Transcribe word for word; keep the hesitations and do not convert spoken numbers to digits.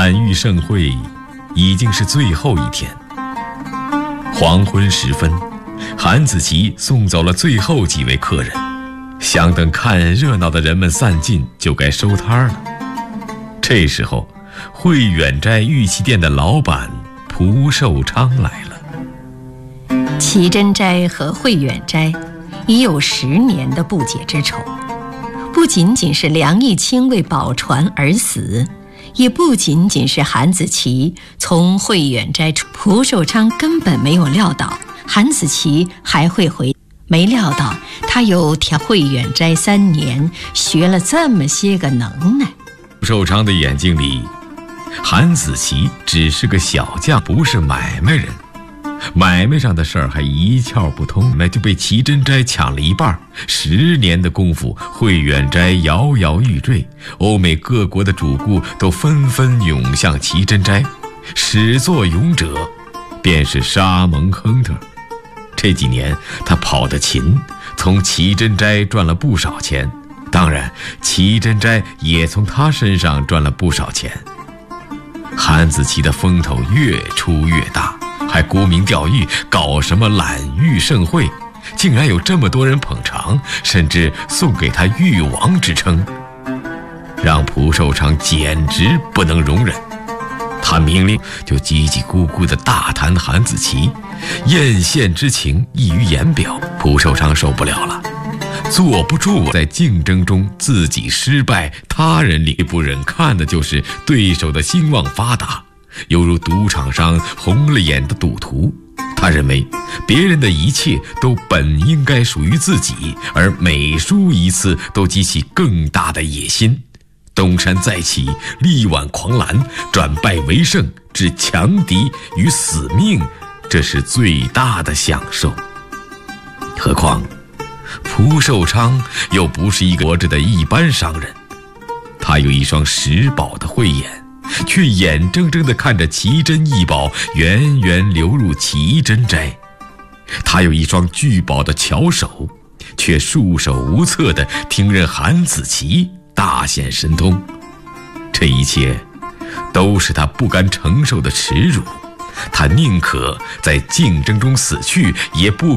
揽玉盛会已经是最后一天。黄昏时分，韩子琪送走了最后几位客人，想等看热闹的人们散尽，就该收摊了。这时候，汇远斋玉器店的老板蒲寿昌来了。 齐真斋和汇远斋已有十年的不解之仇，不仅仅是梁义清为保船而死，也不仅仅是韩子琪从汇远斋出。蒲寿昌根本没有料到韩子琪还会回，没料到他有调汇远斋三年，学了这么些个能耐。 蒲寿昌的眼睛里，韩子琪只是个小将，不是买卖人。买卖上的事儿还一窍不通，那就被齐真斋抢了一半。十年的功夫，汇远斋摇摇欲坠，欧美各国的主顾都纷纷涌向齐真斋，始作俑者便是沙蒙亨特。这几年他跑得勤，从齐真斋赚了不少钱，当然齐真斋也从他身上赚了不少钱。韩子琪的风头越出越大，还沽名钓誉，搞什么揽玉盛会，竟然有这么多人捧场，甚至送给他玉王之称，让蒲寿昌简直不能容忍。他明令就叽叽咕咕地大谈韩子琪，艳羡之情溢于言表。蒲寿昌受不了了，坐不住，在竞争中自己失败，他人理不忍，看的就是对手的兴旺发达，犹如赌场上红了眼的赌徒。他认为别人的一切都本应该属于自己，而每输一次都激起更大的野心，东山再起，力挽狂澜，转败为胜，置强敌于死命，这是最大的享受。何况蒲寿昌又不是一个活着的一般商人，他有一双石宝的慧眼，却眼睁睁地看着奇珍异宝源源流入齐真斋；他有一双聚宝的巧手，却束手无策地听任韩子琪大显神通。这一切都是他不甘承受的耻辱，他宁可在竞争中死去，也不